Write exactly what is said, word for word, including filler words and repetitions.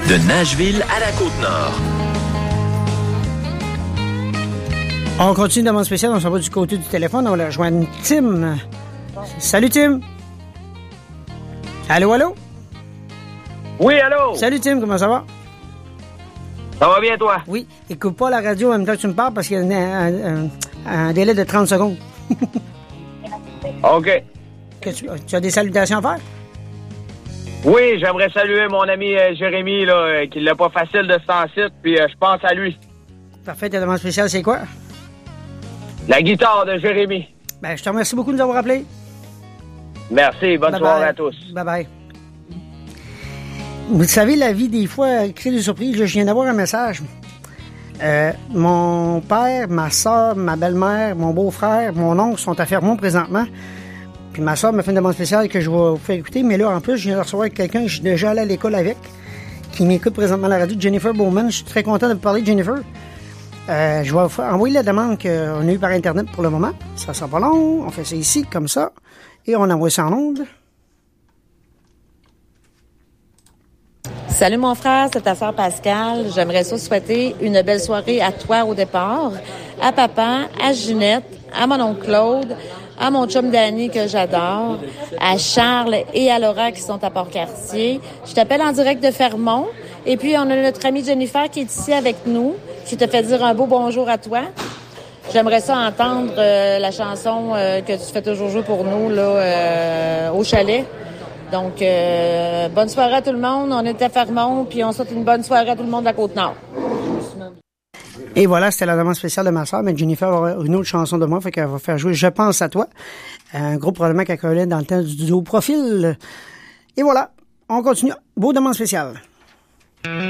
De Nashville à la Côte-Nord. On continue de demande spéciale, on s'en va du côté du téléphone, on va rejoindre Tim. Salut Tim. Allô, allô? Oui, allô? Salut Tim, comment ça va? Ça va bien, toi? Oui, écoute pas la radio en même temps que tu me parles parce qu'il y a un, un, un, un délai de trente secondes. OK. Que tu, tu as des salutations à faire? Oui, j'aimerais saluer mon ami euh, Jérémy, là, euh, qui l'a pas facile de se sentir, puis euh, je pense à lui. Parfait, ta demande spéciale, c'est quoi? La guitare de Jérémy. Ben, je te remercie beaucoup de nous avoir appelés. Merci, bonne Bye soirée bye. à tous. Bye-bye. Vous savez, la vie, des fois, crée des surprises. Là, je viens d'avoir un message. Euh, mon père, ma soeur, ma belle-mère, mon beau-frère, mon oncle sont à Fermont présentement. Puis ma soeur me fait une demande spéciale que je vais vous faire écouter. Mais là, en plus, je viens de recevoir quelqu'un que je suis déjà allé à l'école avec, qui m'écoute présentement à la radio, Jennifer Bowman. Je suis très content de vous parler de Jennifer. Euh, je vais vous faire envoyer la demande qu'on a eue par Internet pour le moment. Ça sera pas long. On fait ça ici, comme ça. Et on envoie ça en ondes. Salut mon frère, c'est ta sœur Pascal. J'aimerais ça souhaiter une belle soirée à toi au départ, à papa, à Ginette, à mon oncle Claude, à mon chum Danny que j'adore, à Charles et à Laura qui sont à Port-Cartier. Je t'appelle en direct de Fermont. Et puis, on a notre amie Jennifer qui est ici avec nous, qui te fait dire un beau bonjour à toi. J'aimerais ça entendre euh, la chanson euh, que tu fais toujours jouer pour nous là euh, au chalet. Donc, euh, bonne soirée à tout le monde. On est à Fermont, puis on souhaite une bonne soirée à tout le monde de la Côte-Nord. Et voilà, c'était la demande spéciale de ma soeur, mais Jennifer va avoir une autre chanson de moi, fait qu'elle va faire jouer « Je pense à toi », un groupe probablement qu'elle collait dans le temps du duo profil. Et voilà, on continue. Beau demande spéciale.